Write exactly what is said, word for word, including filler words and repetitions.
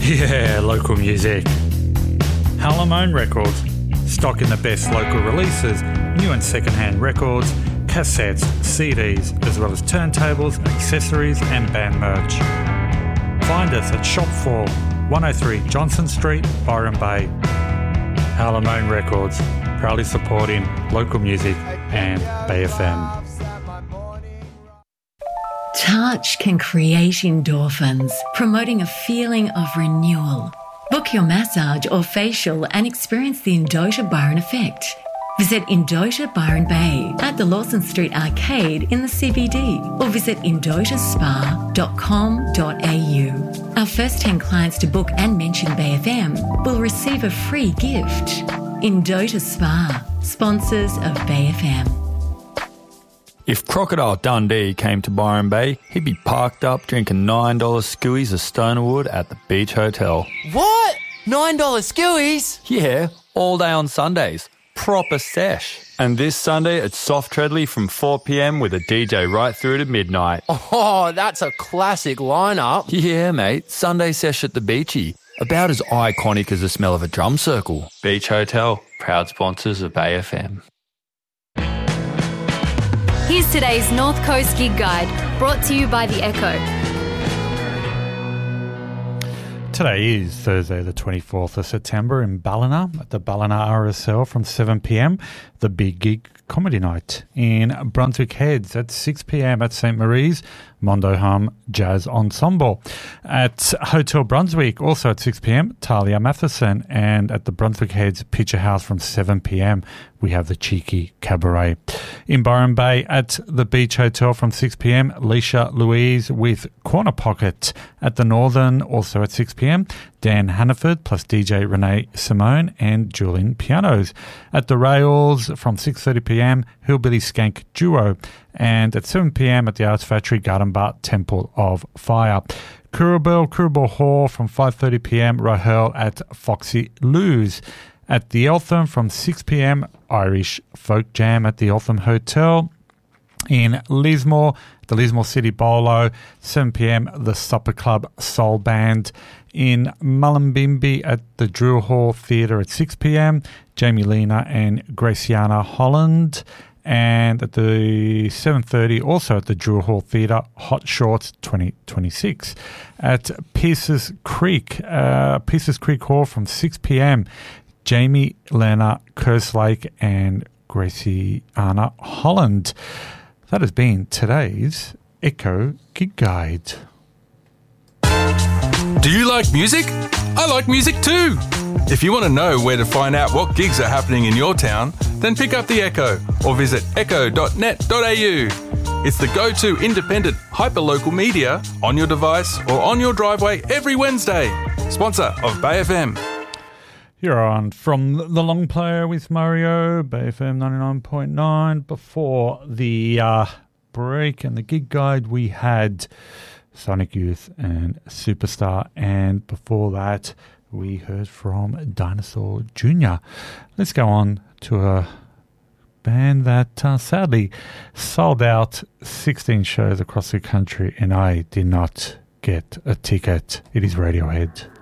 Yeah, local music. Halamone Records, stocking the best local releases, new and second-hand records, cassettes, C Ds, as well as turntables, accessories and band merch. Find us at Shop four, one oh three Johnson Street, Byron Bay. Halamone Records, proudly supporting local music and Bay F M. Touch can create endorphins, promoting a feeling of renewal. Book your massage or facial and experience the Indota Byron effect. Visit Indota Byron Bay at the Lawson Street Arcade in the C B D or visit indota spa dot com dot a u. Our first ten clients to book and mention Bay F M will receive a free gift. Indota Spa, sponsors of Bay F M. If Crocodile Dundee came to Byron Bay, he'd be parked up drinking nine dollars skewies of Stonerwood at the Beach Hotel. What? nine dollars skewies? Yeah, all day on Sundays. Proper sesh. And this Sunday it's Soft Treadley from four p.m. with a D J right through to midnight. Oh, that's a classic lineup. Yeah, mate. Sunday sesh at the Beachy. About as iconic as the smell of a drum circle. Beach Hotel, proud sponsors of Bay F M. Here's today's North Coast Gig Guide, brought to you by The Echo. Today is Thursday the twenty-fourth of September in Ballina at the Ballina R S L from seven p.m. The Big Gig Comedy Night. In Brunswick Heads at six p.m. at Saint Marie's Mondo Hum Jazz Ensemble. At Hotel Brunswick, also at six p.m. Talia Matheson. And at the Brunswick Heads Picture House from seven p.m. we have the Cheeky Cabaret. In Byron Bay at the Beach Hotel from six p.m. Leisha Louise with Corner Pocket. At the Northern, also at six p.m. Dan Hannaford plus D J Renee Simone and Julian Pianos. At the Rails from six thirty p.m. Hillbilly Skank Duo. And at seven p.m. at the Arts Factory Garden Bar Temple of Fire. Kurubel, Kurubel Hall from five thirty p.m. Rahel at Foxy Lou's. At the Eltham from six p.m. Irish Folk Jam at the Eltham Hotel. In Lismore, the Lismore City Bolo, seven p.m. the Supper Club Soul Band. In Mullumbimby at the Drill Hall Theatre at six p.m. Jamie Lena and Graciana Holland. And at the seven thirty, also at the Drill Hall Theatre, Hot Shorts twenty twenty-six. At Pierces Creek, uh, Pierces Creek Hall from six p.m. Jamie Lena Kerslake and Graciana Holland. That has been today's Echo Gig Guide. Do you like music? I like music too. If you want to know where to find out what gigs are happening in your town, then pick up The Echo or visit echo dot net dot a u. It's the go-to independent hyperlocal media on your device or on your driveway every Wednesday. Sponsor of Bay F M. You're on From the Long Player with Mario, Bay F M ninety-nine point nine. Before the uh, break and the gig guide, we had Sonic Youth and Superstar. And before that, we heard from Dinosaur Junior Let's go on to a band that uh, sadly sold out sixteen shows across the country, and I did not get a ticket. It is Radiohead.